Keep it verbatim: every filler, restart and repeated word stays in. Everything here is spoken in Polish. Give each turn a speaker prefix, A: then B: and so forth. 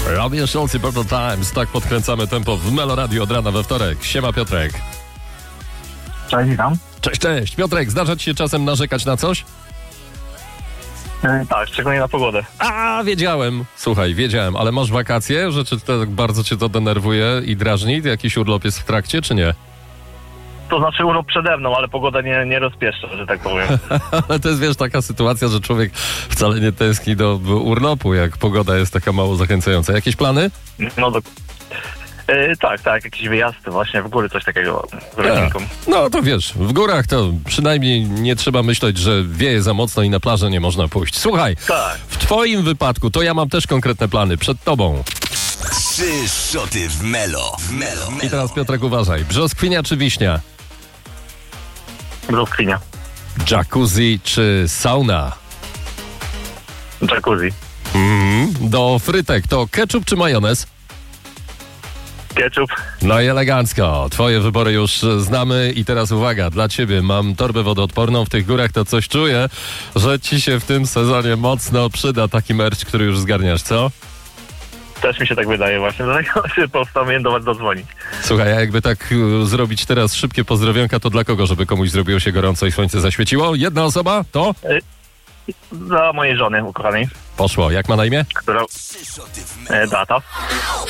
A: Radio Schulz i Purple Times. Tak podkręcamy tempo w Melo Radio od rana we wtorek. Siema Piotrek.
B: Cześć, witam.
A: Cześć, cześć. Piotrek, zdarza ci się czasem narzekać na coś?
B: E, tak, szczególnie na pogodę.
A: A, wiedziałem. Słuchaj, wiedziałem, ale masz wakacje? Że czy tak bardzo cię to denerwuje i drażni? Jakiś urlop jest w trakcie, czy nie?
B: To znaczy urlop przede mną, ale pogoda nie, nie rozpieszcza, że tak powiem.
A: Ale to jest, wiesz, taka sytuacja, że człowiek wcale nie tęskni do urlopu, jak pogoda jest taka mało zachęcająca. Jakieś plany?
B: No do... e, tak, tak, jakiś wyjazd właśnie w góry, coś takiego z rodzinką.
A: No to wiesz, w górach to przynajmniej nie trzeba myśleć, że wieje za mocno i na plażę nie można pójść. Słuchaj,
B: Tak.
A: w twoim wypadku to ja mam też konkretne plany przed tobą.
C: Trzy szoty w Melo. W Melo.
A: I teraz Piotrek uważaj, brzoskwinia czy wiśnia?
B: Brzoskwinia.
A: Jacuzzi czy sauna?
B: Jacuzzi.
A: Mm, do frytek to ketchup czy majonez?
B: Ketchup.
A: No i elegancko. Twoje wybory już znamy i teraz uwaga, dla ciebie mam torbę wodoodporną w tych górach, to coś czuję, że ci się w tym sezonie mocno przyda taki merch, który już zgarniasz, co?
B: Też mi się tak wydaje właśnie, dlatego się postanowiłem do was dodzwonić.
A: Słuchaj, a jakby tak y, zrobić teraz szybkie pozdrowionka, to dla kogo, żeby komuś zrobiło się gorąco i słońce zaświeciło? Jedna osoba? To?
B: Dla mojej żony ukochanej,
A: Poszło. Jak ma na imię?
B: która...
C: Trzy szoty w
B: E,
C: Melo.
B: Data.